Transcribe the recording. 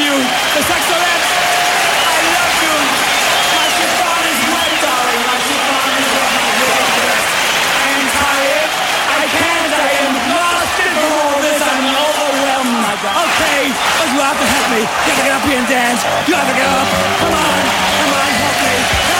you. The Saxolettes, I love you. My chiffon is wet, darling. My chiffon is wet. My really dressed. I am tired. I can't. I am lost in all this. I'm overwhelmed, my God. Okay, but you have to help me. You have to get up here and dance. You have to get up. Come on.